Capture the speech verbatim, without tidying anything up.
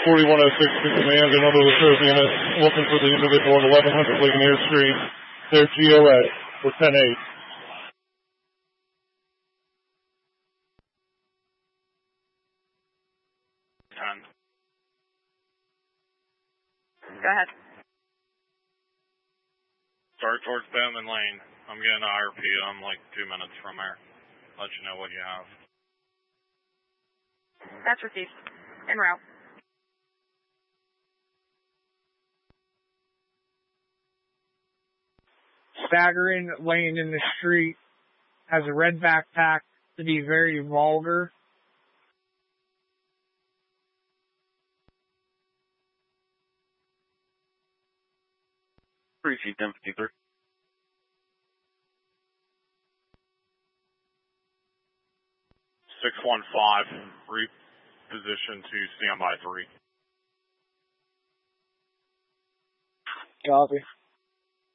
forty-one oh six to command, another reserve unit looking for the individual at eleven hundred Ligonier Street. Their G O A for ten eight. ten. Go ahead. Start towards Bowman Lane. I'm getting an I R P. I'm like two minutes from there. Let you know what you have. That's received. En route. Staggering, laying in the street, has a red backpack, to be very vulgar. Received ten fifty-three. six one five, reposition to standby three. Copy.